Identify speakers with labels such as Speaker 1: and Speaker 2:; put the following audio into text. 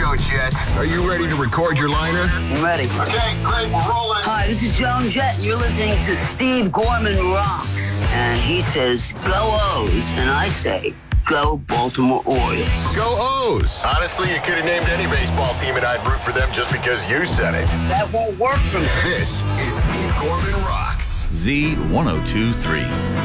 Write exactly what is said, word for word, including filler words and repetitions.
Speaker 1: go, Jet. Are you ready to record your liner?
Speaker 2: I'm ready.
Speaker 1: Okay, great, we're rolling.
Speaker 2: Hi, this is Joan Jett. You're listening to Steve Gorman Rocks. And he says, go O's. And I say, go Baltimore Orioles.
Speaker 1: Go O's. Honestly, you could have named any baseball team and I'd root for them just because you said it.
Speaker 2: That won't work for me.
Speaker 1: This is Steve Gorman Rocks.
Speaker 3: Z ten twenty-three.